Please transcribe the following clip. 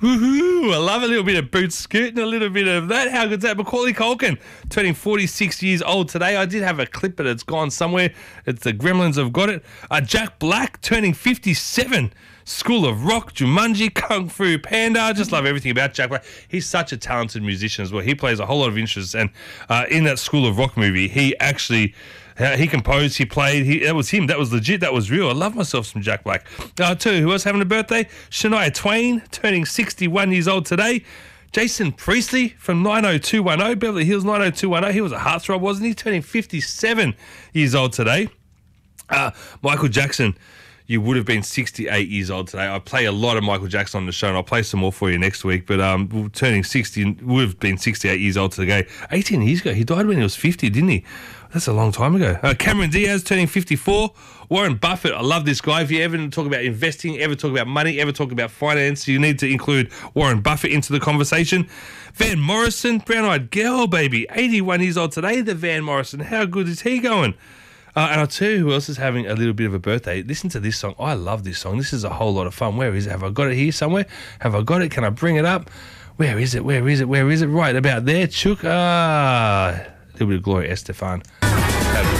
Woohoo! I love a little bit of boot scooting, a little bit of that. How good's that? Macaulay Culkin, turning 46 years old today. I did have a clip, but it's gone somewhere. It's the Gremlins have got it. Jack Black, turning 57. School of Rock, Jumanji, Kung Fu Panda. I just love everything about Jack Black. He's such a talented musician as well. He plays a whole lot of instruments, and in that School of Rock movie, he actually... he composed, he played, that was him, that was legit, that was real. I love myself some Jack Black. Too, who else having a birthday? Shania Twain, turning 61 years old today. Jason Priestley from 90210, Beverly Hills 90210. He was a heartthrob, wasn't he? Turning 57 years old today. Michael Jackson, you would have been 68 years old today. I play a lot of Michael Jackson on the show, and I'll play some more for you next week. But turning 60, would have been 68 years old today. 18 years ago. He died when he was 50, didn't he? That's a long time ago. Cameron Diaz turning 54. Warren Buffett, I love this guy. If you ever talk about investing, ever talk about money, ever talk about finance, you need to include Warren Buffett into the conversation. Van Morrison, brown-eyed girl, baby. 81 years old today, the Van Morrison. How good is he going? And I'll tell you who else is having a little bit of a birthday. Listen to this song. I love this song. This is a whole lot of fun. Where is it? Have I got it here somewhere? Have I got it? Can I bring it up? Where is it? Where is it? Where is it? Right about there, Chook. A little bit of Gloria Estefan.